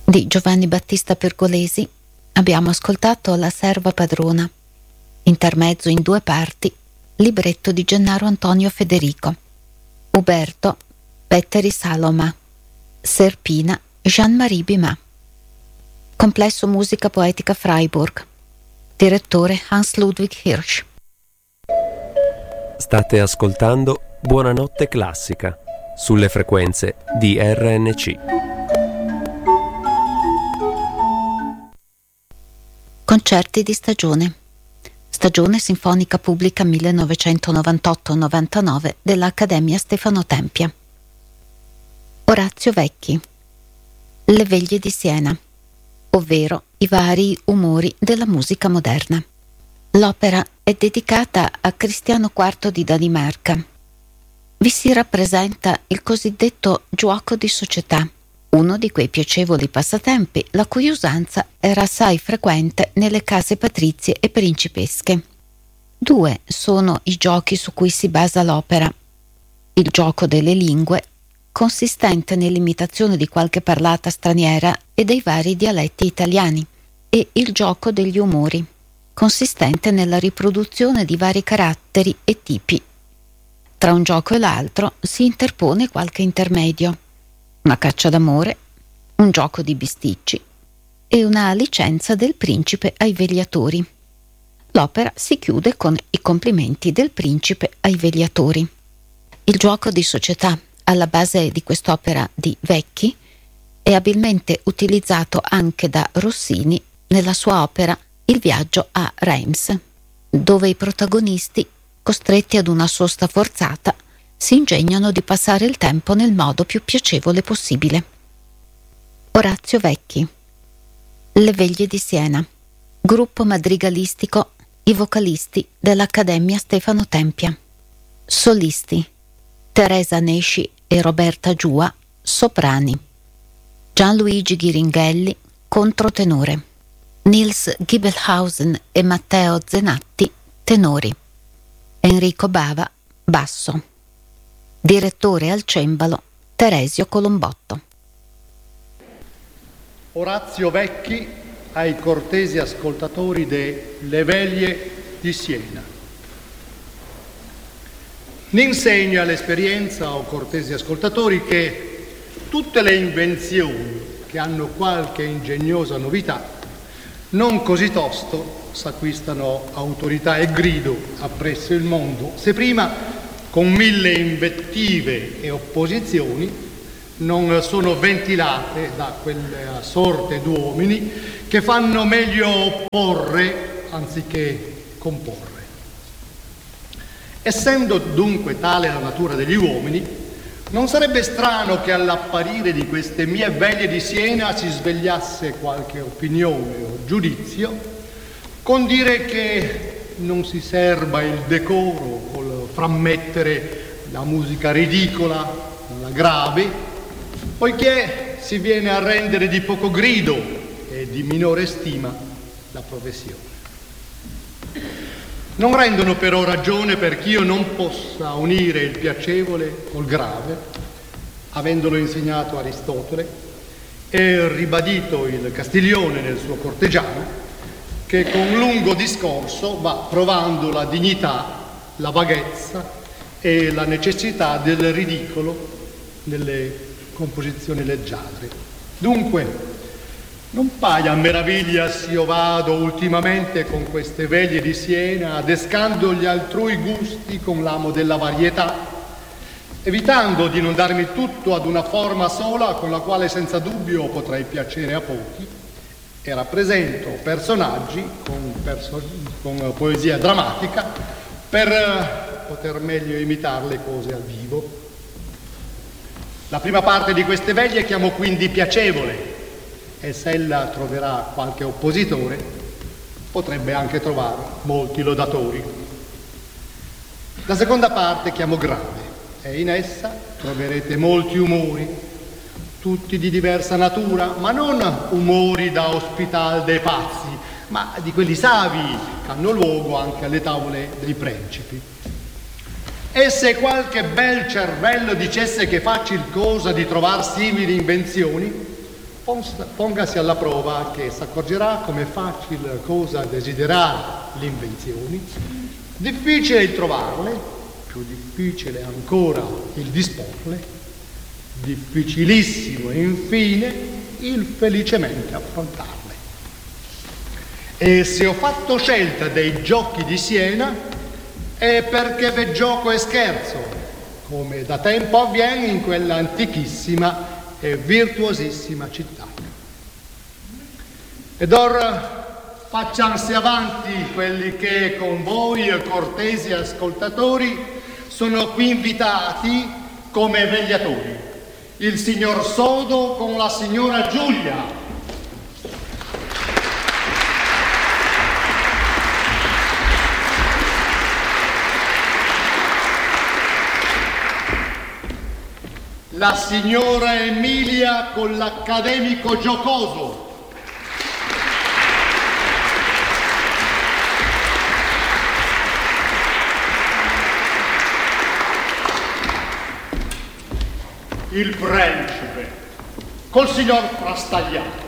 di Giovanni Battista Pergolesi abbiamo ascoltato La serva padrona, intermezzo in 2 parti, libretto di Gennaro Antonio Federico, Uberto Petteri Saloma, Serpina Jean-Marie Bima, complesso musica poetica Freiburg, direttore Hans Ludwig Hirsch. State ascoltando Buonanotte Classica sulle frequenze di RNC. Concerti di stagione sinfonica pubblica 1998-99 dell'Accademia Stefano Tempia. Orazio Vecchi, Le veglie di Siena, ovvero i vari umori della musica moderna. L'opera è dedicata a Cristiano IV di Danimarca. Vi si rappresenta il cosiddetto gioco di società, uno di quei piacevoli passatempi la cui usanza era assai frequente nelle case patrizie e principesche. 2 sono i giochi su cui si basa l'opera: il gioco delle lingue, consistente nell'imitazione di qualche parlata straniera e dei vari dialetti italiani, e il gioco degli umori, consistente nella riproduzione di vari caratteri e tipi. Tra un gioco e l'altro si interpone qualche intermedio, una caccia d'amore, un gioco di bisticci e una licenza del principe ai vegliatori. L'opera si chiude con i complimenti del principe ai vegliatori. Il gioco di società alla base di quest'opera di Vecchi è abilmente utilizzato anche da Rossini nella sua opera Il viaggio a Reims, dove i protagonisti, costretti ad una sosta forzata, si ingegnano di passare il tempo nel modo più piacevole possibile. Orazio Vecchi, Le veglie di Siena, gruppo madrigalistico, i vocalisti dell'Accademia Stefano Tempia. Solisti: Teresa Nesci e Roberta Giua, soprani; Gianluigi Ghiringhelli, controtenore; Nils Giebelhausen e Matteo Zenatti, tenori; Enrico Bava, basso; direttore al cembalo Teresio Colombotto. Orazio Vecchi ai cortesi ascoltatori delle veglie di Siena. Ne insegna l'esperienza, o cortesi ascoltatori, che tutte le invenzioni che hanno qualche ingegnosa novità non così tosto s'acquistano autorità e grido appresso il mondo, se prima con 1000 invettive e opposizioni non sono ventilate da quella sorte d'uomini che fanno meglio opporre anziché comporre. Essendo dunque tale la natura degli uomini, non sarebbe strano che all'apparire di queste mie veglie di Siena si svegliasse qualche opinione o giudizio, con dire che non si serba il decoro col frammettere la musica ridicola, la grave, poiché si viene a rendere di poco grido e di minore stima la professione. Non rendono però ragione perché io non possa unire il piacevole col grave, avendolo insegnato Aristotele e ribadito il Castiglione nel suo Cortegiano, che con lungo discorso va provando la dignità, la vaghezza e la necessità del ridicolo nelle composizioni leggiadre. Dunque, non paia meraviglia s'io vado ultimamente con queste veglie di Siena, adescando gli altrui gusti con l'amo della varietà, evitando di non darmi tutto ad una forma sola con la quale senza dubbio potrei piacere a pochi, e rappresento personaggi con poesia drammatica per poter meglio imitare le cose al vivo. La prima parte di queste veglie chiamo quindi piacevole, e se ella troverà qualche oppositore, potrebbe anche trovare molti lodatori. La seconda parte chiamo grave, e in essa troverete molti umori, tutti di diversa natura, ma non umori da ospital dei pazzi, ma di quelli savi che hanno luogo anche alle tavole dei principi. E se qualche bel cervello dicesse che facil cosa di trovar simili invenzioni, Pongasi alla prova che s'accorgerà come facile cosa desiderare le invenzioni, difficile il trovarle, più difficile ancora il disporle, difficilissimo infine il felicemente affrontarle. E se ho fatto scelta dei giochi di Siena è perché ve gioco e scherzo, come da tempo avviene in quella antichissima e virtuosissima città. Ed ora facciansi avanti quelli che con voi, cortesi ascoltatori, sono qui invitati come vegliatori. Il signor Sodo con la signora Giulia. La signora Emilia con l'accademico Giocoso. Il principe col signor Frastagliato.